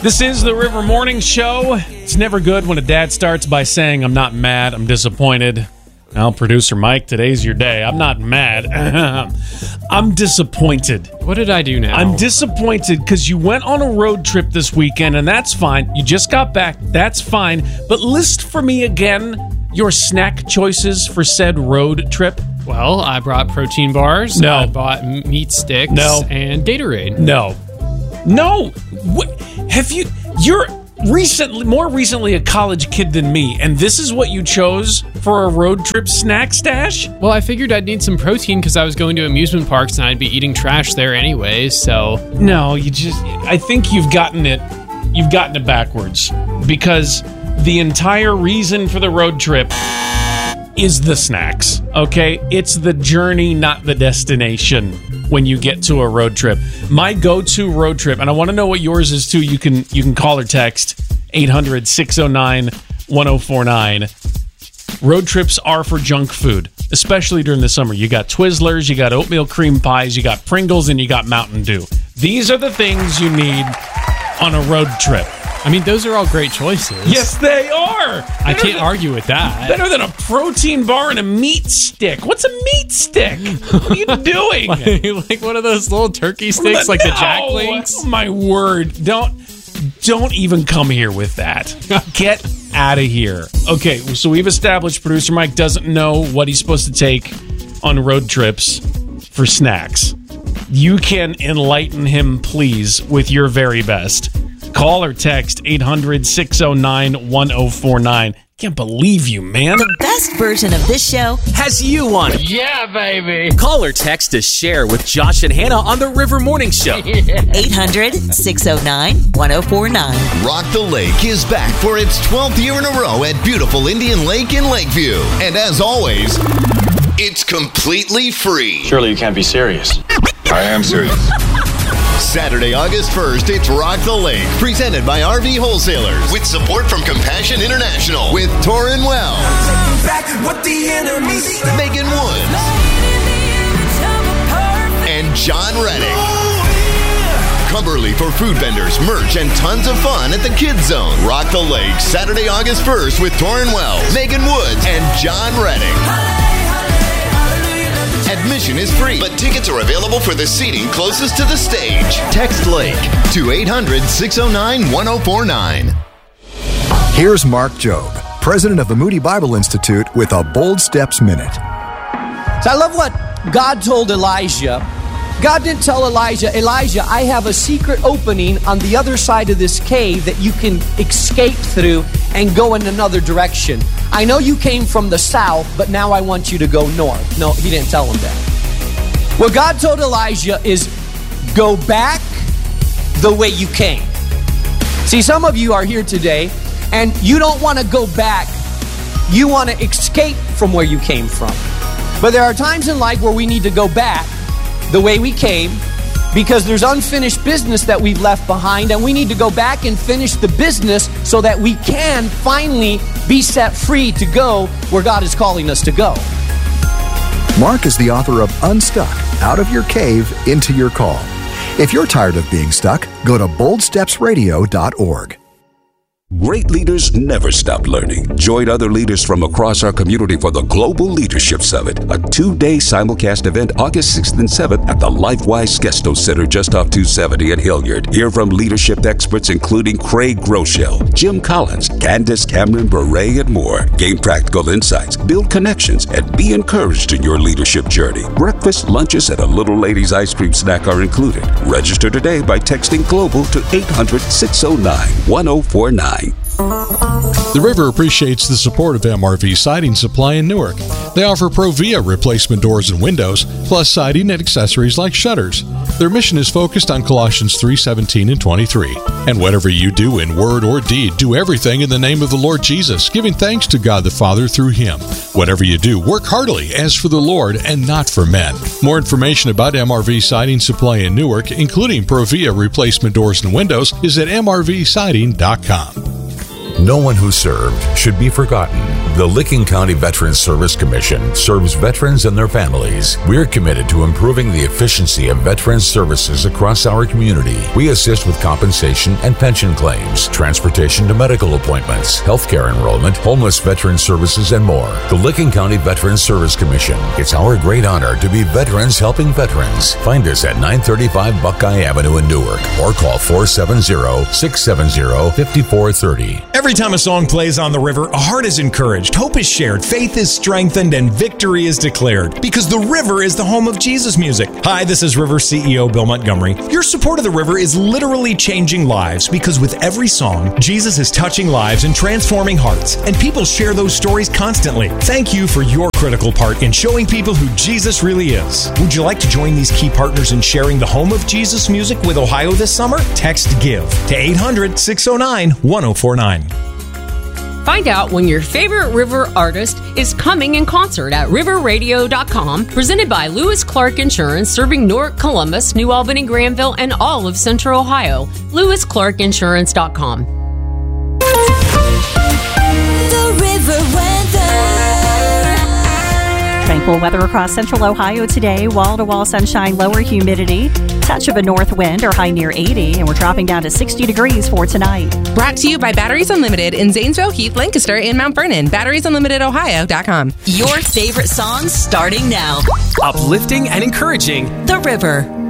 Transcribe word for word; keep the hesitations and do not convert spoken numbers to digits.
This is the River Morning Show. It's never good when a dad starts by saying, I'm not mad, I'm disappointed. Now, producer Mike, today's your day. I'm not mad. I'm disappointed. What did I do now? I'm disappointed because you went on a road trip this weekend, and that's fine. You just got back. That's fine. But list for me again your snack choices for said road trip. Well, I brought protein bars. No. I bought meat sticks. No. And Gatorade. No. No. What? Have you... You're... Recently, more recently, a college kid than me, and this is what you chose for a road trip snack stash? Well, I figured I'd need some protein because I was going to amusement parks and I'd be eating trash there anyways, so... No, you just... I think you've gotten it... You've gotten it backwards. Because the entire reason for the road trip is the snacks, okay? It's the journey, not the destination when you get to a road trip. My go-to road trip, and I want to know what yours is too, you can you can call or text eight hundred, six oh nine, one oh four nine. Road trips are for junk food, especially during the summer. You got Twizzlers, you got oatmeal cream pies, you got Pringles, and you got Mountain Dew. These are the things you need on a road trip. I mean, those are all great choices. Yes, they are. I can't than, argue with that. Better than a protein bar and a meat stick. What's a meat stick? What are you doing? like, like one of those little turkey sticks, like no, the Jack Links? Oh, my word. Don't, don't even come here with that. Get out of here. Okay, so we've established producer Mike doesn't know what he's supposed to take on road trips for snacks. You can enlighten him, please, with your very best. Call or text eight hundred, six oh nine, one oh four nine. Can't believe you, man. The best version of this show has you on it. Yeah, baby. Call or text to share with Josh and Hannah on the River Morning Show. eight hundred, six oh nine, one oh four nine. Rock the Lake is back for its twelfth year in a row at beautiful Indian Lake in Lakeview. And as always, it's completely free. Surely you can't be serious. I am serious. Saturday, August first, it's Rock the Lake, presented by R V Wholesalers, with support from Compassion International, with Torrin Wells, Megan Woods, and John Reddick. Cumberly for food vendors, merch, and tons of fun at the Kids Zone. Rock the Lake, Saturday, August first, with Torrin Wells, Megan Woods, and John Reddick. Admission is free, but tickets are available for the seating closest to the stage. Text Lake to eight hundred, six oh nine, one oh four nine. Here's Mark Jobe, president of the Moody Bible Institute, with a Bold Steps Minute. So I love what God told Elijah. God didn't tell Elijah, Elijah, I have a secret opening on the other side of this cave that you can escape through and go in another direction. I know you came from the south, but now I want you to go north. No, he didn't tell him that. What God told Elijah is, go back the way you came. See, some of you are here today, and you don't want to go back. You want to escape from where you came from. But there are times in life where we need to go back the way we came, because there's unfinished business that we've left behind, and we need to go back and finish the business so that we can finally be set free to go where God is calling us to go. Mark is the author of Unstuck, Out of Your Cave, Into Your Call. If you're tired of being stuck, go to bold steps radio dot org. Great leaders never stop learning. Join other leaders from across our community for the Global Leadership Summit, a two-day simulcast event August sixth and seventh at the LifeWise Skesto Center just off two seventy in Hilliard. Hear from leadership experts including Craig Groeschel, Jim Collins, Candace Cameron Bure, and more. Gain practical insights, build connections, and be encouraged in your leadership journey. Breakfast, lunches, and a Little Lady's ice cream snack are included. Register today by texting GLOBAL to eight hundred, six oh nine, one oh four nine. The River appreciates the support of M R V Siding Supply in Newark. They offer Provia replacement doors and windows, plus siding and accessories like shutters. Their mission is focused on Colossians three seventeen and twenty-three. And whatever you do in word or deed, do everything in the name of the Lord Jesus, giving thanks to God the Father through Him. Whatever you do, work heartily as for the Lord and not for men. More information about M R V Siding Supply in Newark, including Provia replacement doors and windows, is at m r v siding dot com. No one who served should be forgotten. The Licking County Veterans Service Commission serves veterans and their families. We're committed to improving the efficiency of veterans services across our community. We assist with compensation and pension claims, transportation to medical appointments, healthcare enrollment, homeless veteran services, and more. The Licking County Veterans Service Commission. It's our great honor to be veterans helping veterans. Find us at nine thirty-five Buckeye Avenue in Newark or call four seven zero, six seven zero, five four three zero. Every time a song plays on the river, a heart is encouraged, hope is shared, faith is strengthened, and victory is declared. Because the river is the home of Jesus music. Hi, this is River C E O Bill Montgomery. Your support of the river is literally changing lives because with every song, Jesus is touching lives and transforming hearts. And people share those stories constantly. Thank you for your critical part in showing people who Jesus really is. Would you like to join these key partners in sharing the home of Jesus music with Ohio this summer? Text GIVE to eight hundred, six oh nine, one oh four nine. Find out when your favorite river artist is coming in concert at river radio dot com, presented by Lewis Clark Insurance, serving Newark, Columbus, New Albany, Granville, and all of Central Ohio. lewis clark insurance dot com. The River Weather. Tranquil weather across Central Ohio today. Wall-to-wall sunshine, lower humidity. Touch of a north wind, or high near eighty, and we're dropping down to sixty degrees for tonight. Brought to you by Batteries Unlimited in Zanesville, Heath, Lancaster, and Mount Vernon. batteries unlimited ohio dot com. Your favorite songs starting now. Uplifting and encouraging. The River.